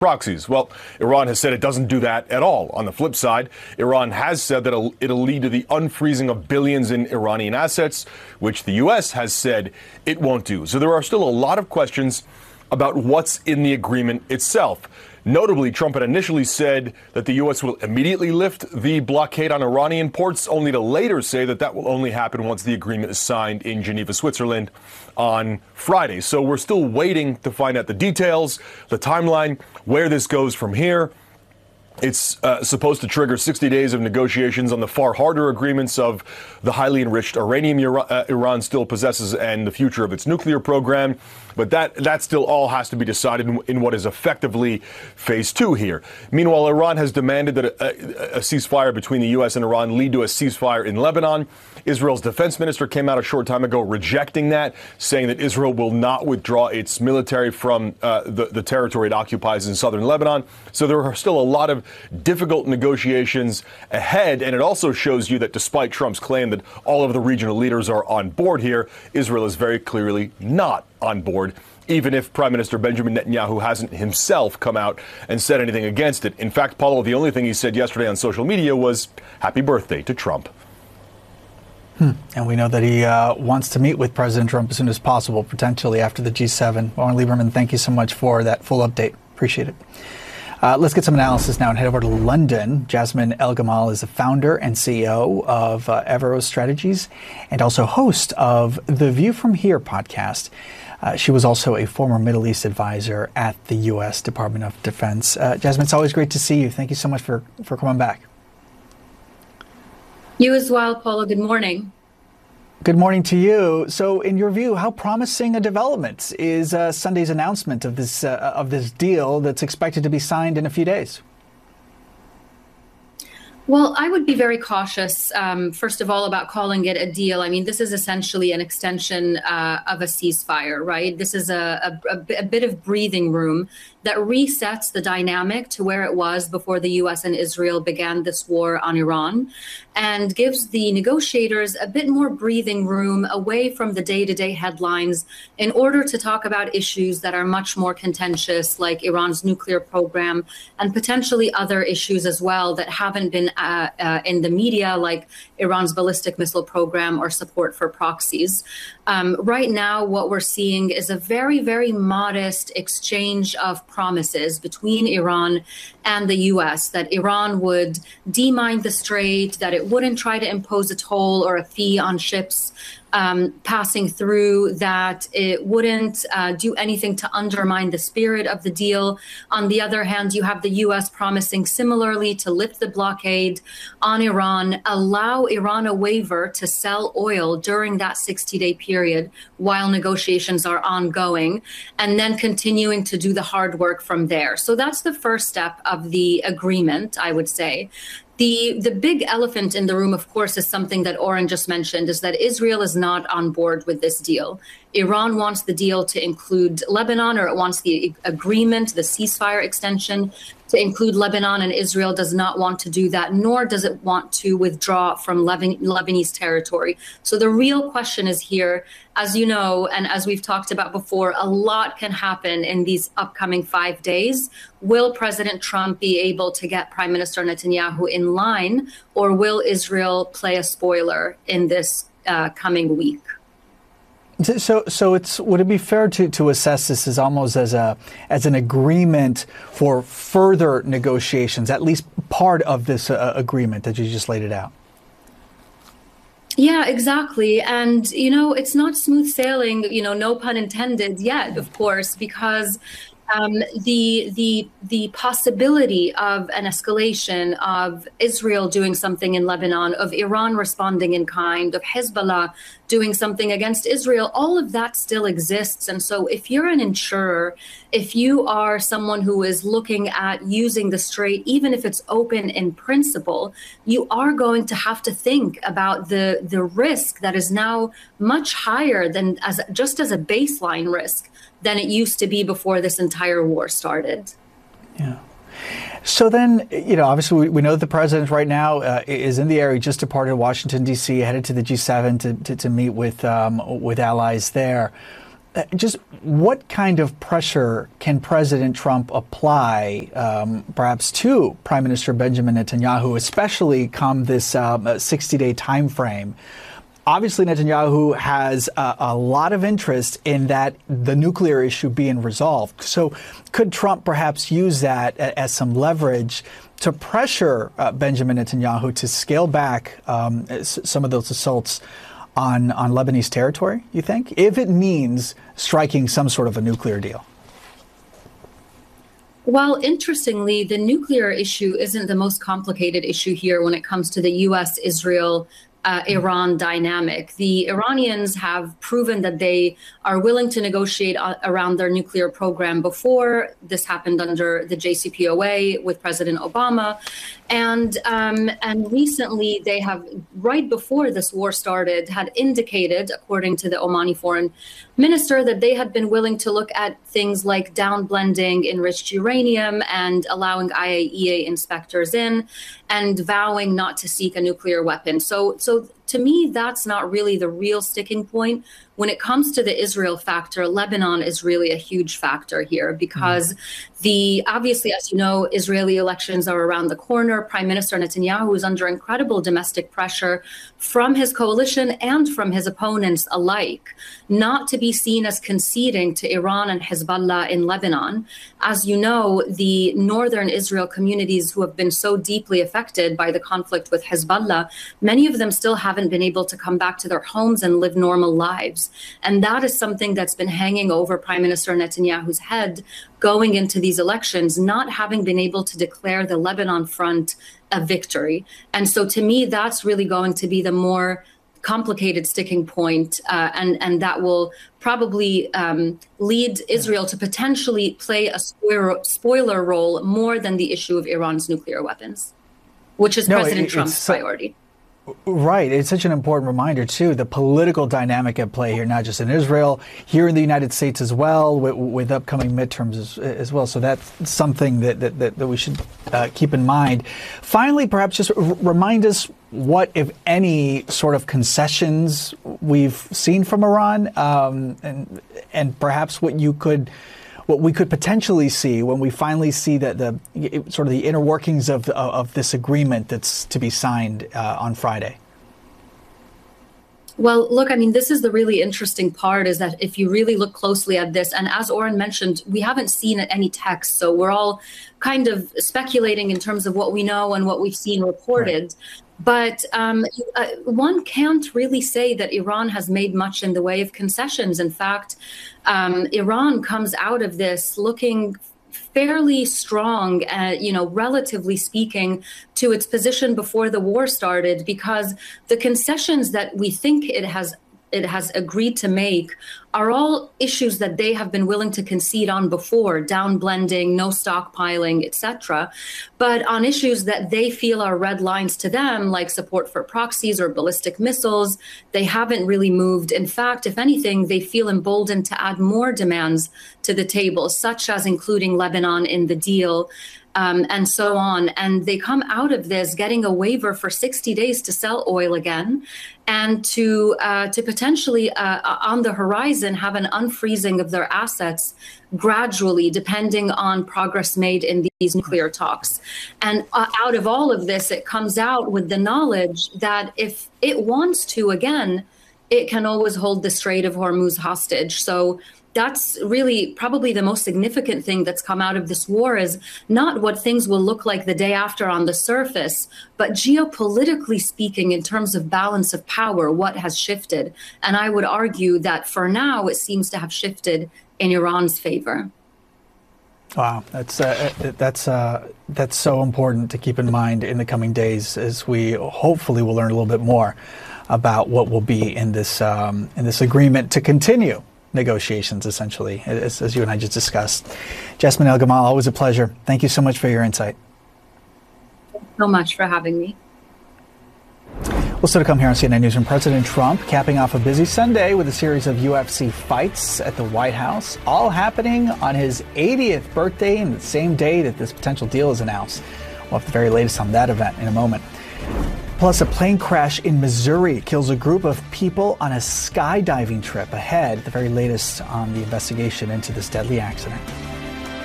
proxies. Well, Iran has said it doesn't do that at all. On the flip side, Iran has said that it'll lead to the unfreezing of billions in Iranian assets, which the U.S. has said it won't do. So there are still a lot of questions about what's in the agreement itself. Notably, Trump had initially said that the U.S. will immediately lift the blockade on Iranian ports, only to later say that that will only happen once the agreement is signed in Geneva, Switzerland on Friday. So we're still waiting to find out the details, the timeline, where this goes from here. It's supposed to trigger 60 days of negotiations on the far harder agreements of the highly enriched uranium Iran still possesses and the future of its nuclear program. But that still all has to be decided in what is effectively phase two here. Meanwhile, Iran has demanded that a ceasefire between the U.S. and Iran lead to a ceasefire in Lebanon. Israel's defense minister came out a short time ago rejecting that, saying that Israel will not withdraw its military from the territory it occupies in southern Lebanon. So there are still a lot of difficult negotiations ahead. And it also shows you that despite Trump's claim that all of the regional leaders are on board here, Israel is very clearly not on board, even if Prime Minister Benjamin Netanyahu hasn't himself come out and said anything against it. In fact, Paulo, the only thing he said yesterday on social media was happy birthday to Trump. And we know that he wants to meet with President Trump as soon as possible, potentially after the G7. Oren Liebermann, thank you so much for that full update. Appreciate it. Let's get some analysis now and head over to London. Jasmine El-Gamal is the founder and CEO of Everose Strategies and also host of the View From Here podcast. She was also a former Middle East advisor at the U.S. Department of Defense. Jasmine, it's always great to see you. Thank you so much for coming back. You as well, Paulo. Good morning. Good morning to you. So in your view, how promising a development is Sunday's announcement of this deal that's expected to be signed in a few days? Well, I would be very cautious, first of all, about calling it a deal. I mean, this is essentially an extension of a ceasefire, right? This is a bit of breathing room that resets the dynamic to where it was before the U.S. and Israel began this war on Iran and gives the negotiators a bit more breathing room away from the day-to-day headlines in order to talk about issues that are much more contentious, like Iran's nuclear program and potentially other issues as well that haven't been in the media, like Iran's ballistic missile program or support for proxies. Right now, what we're seeing is a very, very modest exchange of promises between Iran and the U.S. that Iran would demine the strait, that it wouldn't try to impose a toll or a fee on ships passing through, that it wouldn't do anything to undermine the spirit of the deal. On the other hand, you have the U.S. promising similarly to lift the blockade on Iran, allow Iran a waiver to sell oil during that 60-day period while negotiations are ongoing, and then continuing to do the hard work from there. So that's the first step of the agreement, I would say. The big elephant in the room, of course, is something that Oren just mentioned, is that Israel is not on board with this deal. Iran wants the deal to include Lebanon, or it wants the agreement, the ceasefire extension, to include Lebanon, and Israel does not want to do that, nor does it want to withdraw from Lebanese territory. So the real question is here, as you know, and as we've talked about before, a lot can happen in these upcoming 5 days. Will President Trump be able to get Prime Minister Netanyahu in line, or will Israel play a spoiler in this coming week? So would it be fair to assess this as almost as an agreement for further negotiations, at least part of this agreement that you just laid it out? Yeah, exactly. And, you know, it's not smooth sailing, you know, no pun intended yet, of course, because the possibility of an escalation, of Israel doing something in Lebanon, of Iran responding in kind, of Hezbollah doing something against Israel, all of that still exists. And so if you're an insurer, if you are someone who is looking at using the strait, even if it's open in principle, you are going to have to think about the risk that is now much higher than just as a baseline risk than it used to be before this entire war started. Yeah. So then, you know, obviously we know that the president right now is in the area, just departed Washington, D.C., headed to the G7 to meet with allies there. Just what kind of pressure can President Trump apply, perhaps to Prime Minister Benjamin Netanyahu, especially come this 60-day time frame? Obviously, Netanyahu has a lot of interest in that the nuclear issue being resolved. So could Trump perhaps use that as some leverage to pressure Benjamin Netanyahu to scale back some of those assaults on Lebanese territory, you think, if it means striking some sort of a nuclear deal? Well, interestingly, the nuclear issue isn't the most complicated issue here when it comes to the U.S.-Israel Iran dynamic. The Iranians have proven that they are willing to negotiate around their nuclear program before. This happened under the JCPOA with President Obama. And recently they have, right before this war started, had indicated, according to the Omani foreign minister, that they had been willing to look at things like downblending enriched uranium and allowing IAEA inspectors in and vowing not to seek a nuclear weapon. So to me, that's not really the real sticking point. When it comes to the Israel factor, Lebanon is really a huge factor here because obviously, as you know, Israeli elections are around the corner. Prime Minister Netanyahu is under incredible domestic pressure from his coalition and from his opponents alike, not to be seen as conceding to Iran and Hezbollah in Lebanon. As you know, the northern Israel communities who have been so deeply affected by the conflict with Hezbollah, many of them still haven't been able to come back to their homes and live normal lives. And that is something that's been hanging over Prime Minister Netanyahu's head going into these elections, not having been able to declare the Lebanon front a victory. And so to me, that's really going to be the more complicated sticking point, and that will probably lead Israel to potentially play a spoiler role more than the issue of Iran's nuclear weapons, which is President Trump's priority. Right. It's such an important reminder, too, the political dynamic at play here, not just in Israel, here in the United States as well, with upcoming midterms as well. So that's something that we should keep in mind. Finally, perhaps just remind us what, if any, sort of concessions we've seen from Iran, and perhaps what we could potentially see when we finally see that the sort of the inner workings of this agreement that's to be signed on Friday. Well, look, I mean, this is the really interesting part, is that if you really look closely at this, and as Oren mentioned, we haven't seen any text, so we're all kind of speculating in terms of what we know and what we've seen reported. Right. But one can't really say that Iran has made much in the way of concessions. In fact, Iran comes out of this looking fairly strong, relatively speaking, to its position before the war started, because the concessions that we think it has agreed to make are all issues that they have been willing to concede on before: downblending, no stockpiling, etc. But on issues that they feel are red lines to them, like support for proxies or ballistic missiles, they haven't really moved. In fact, if anything, they feel emboldened to add more demands to the table, such as including Lebanon in the deal, and so on. And they come out of this getting a waiver for 60 days to sell oil again, and to potentially on the horizon have an unfreezing of their assets gradually, depending on progress made in these nuclear talks. And out of all of this, it comes out with the knowledge that if it wants to again, it can always hold the Strait of Hormuz hostage. So that's really probably the most significant thing that's come out of this war, is not what things will look like the day after on the surface, but geopolitically speaking, in terms of balance of power, what has shifted. And I would argue that for now, it seems to have shifted in Iran's favor. Wow, that's so important to keep in mind in the coming days, as we hopefully will learn a little bit more about what will be in this agreement to continue negotiations, essentially, as you and I just discussed. Jasmine El-Gamal, always a pleasure. Thank you so much for your insight. Thanks so much for having me. Well, still to come here on CNN Newsroom, President Trump capping off a busy Sunday with a series of UFC fights at the White House, all happening on his 80th birthday and the same day that this potential deal is announced. We'll have the very latest on that event in a moment. Plus, a plane crash in Missouri kills a group of people on a skydiving trip. Ahead, the very latest on the investigation into this deadly accident.